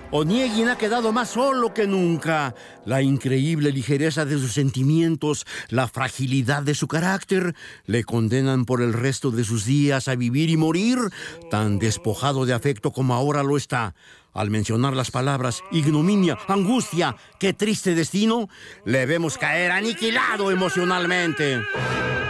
Onegin ha quedado más solo que nunca. La increíble ligereza de sus sentimientos, la fragilidad de su carácter, le condenan por el resto de sus días a vivir y morir, tan despojado de afecto como ahora lo está. Al mencionar las palabras ignominia, angustia, qué triste destino, le vemos caer aniquilado emocionalmente.